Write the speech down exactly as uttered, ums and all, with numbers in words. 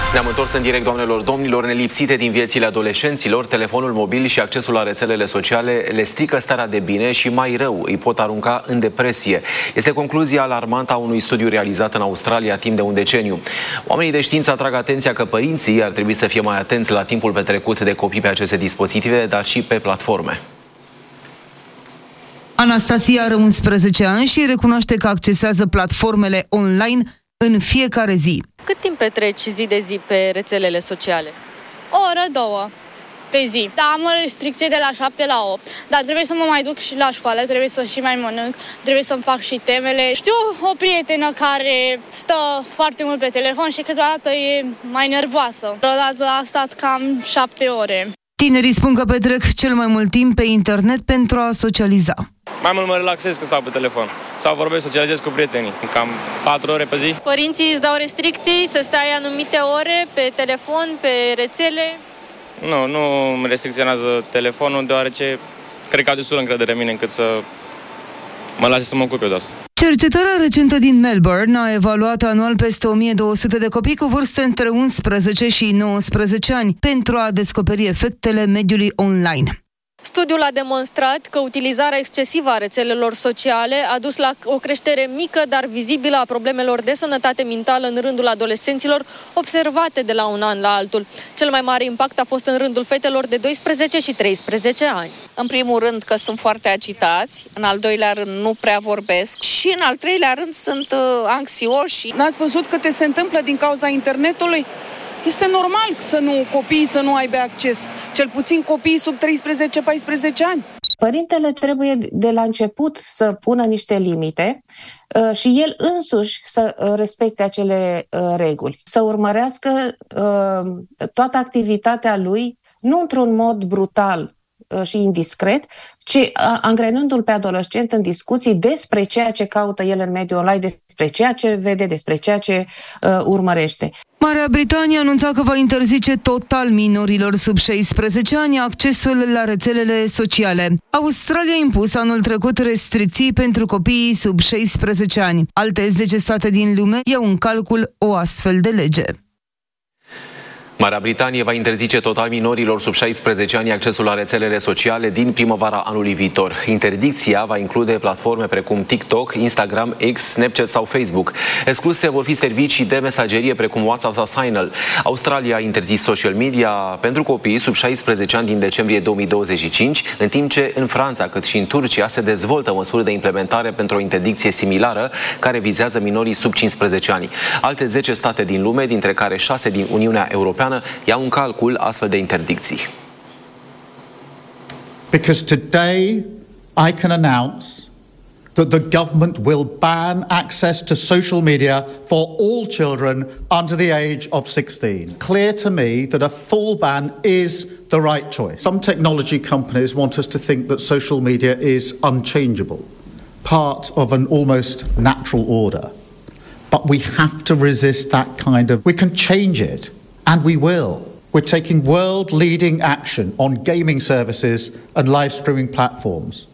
Ne-am întors în direct, doamnelor, domnilor. Nelipsite din viețile adolescenților, telefonul mobil și accesul la rețelele sociale le strică starea de bine și, mai rău, îi pot arunca în depresie. Este concluzia alarmantă a unui studiu realizat în Australia timp de un deceniu. Oamenii de știință atrag atenția că părinții ar trebui să fie mai atenți la timpul petrecut de copii pe aceste dispozitive, dar și pe platforme. Anastasia are unsprezece ani și recunoaște că accesează platformele online în fiecare zi. Cât timp petreci zi de zi pe rețelele sociale? O oră, două pe zi. Da, am o restricție de la șapte la opt, dar trebuie să mă mai duc și la școală, trebuie să și mai mănânc, trebuie să-mi fac și temele. Știu o prietenă care stă foarte mult pe telefon și câteodată e mai nervoasă. Odată a stat cam șapte ore. Tinerii spun că petrec cel mai mult timp pe internet pentru a socializa. Mai mult mă relaxez când stau pe telefon sau vorbesc, socializez cu prietenii, cam patru ore pe zi. Părinții îți dau restricții să stai anumite ore pe telefon, pe rețele? Nu, nu îmi restricționează telefonul, deoarece cred că au destul încredere în mine încât să mă lase să mă ocup eu de asta. Cercetarea recentă din Melbourne a evaluat anual peste o mie două sute de copii cu vârste între unsprezece și nouăsprezece ani pentru a descoperi efectele mediului online. Studiul a demonstrat că utilizarea excesivă a rețelelor sociale a dus la o creștere mică, dar vizibilă a problemelor de sănătate mentală în rândul adolescenților, observate de la un an la altul. Cel mai mare impact a fost în rândul fetelor de doisprezece și treisprezece ani. În primul rând că sunt foarte agitați, în al doilea rând nu prea vorbesc și în al treilea rând sunt uh, anxioși. N-ați văzut câte se întâmplă din cauza internetului? Este normal să nu copiii să nu aibă acces, cel puțin copiii sub treisprezece paisprezece ani. Părintele trebuie de la început să pună niște limite uh, și el însuși să respecte acele uh, reguli, să urmărească uh, toată activitatea lui, nu într-un mod brutal uh, și indiscret, ci uh, angrenându-l pe adolescent în discuții despre ceea ce caută el în mediul online, despre ceea ce vede, despre ceea ce uh, urmărește. Marea Britanie a anunțat că va interzice total minorilor sub șaisprezece ani accesul la rețelele sociale. Australia a impus anul trecut restricții pentru copiii sub șaisprezece ani. Alte zece state din lume iau în calcul o astfel de lege. Marea Britanie va interzice total minorilor sub șaisprezece ani accesul la rețelele sociale din primăvara anului viitor. Interdicția va include platforme precum TikTok, Instagram, X, Snapchat sau Facebook. Excluse vor fi servicii de mesagerie precum WhatsApp sau Signal. Australia a interzis social media pentru copii sub șaisprezece ani din decembrie două mii douăzeci și cinci, în timp ce în Franța, cât și în Turcia, se dezvoltă măsuri de implementare pentru o interdicție similară care vizează minorii sub cincisprezece ani. Alte zece state din lume, dintre care șase din Uniunea Europeană, iau în calcul astfel de interdicții. Because today I can announce that the government will ban access to social media for all children under the age of sixteen. Clear to me that a full ban is the right choice. Some technology companies want us to think that social media is unchangeable, part of an almost natural order. But we have to resist that kind of... We can change it. And we will. We're taking world-leading action on gaming services and live streaming platforms.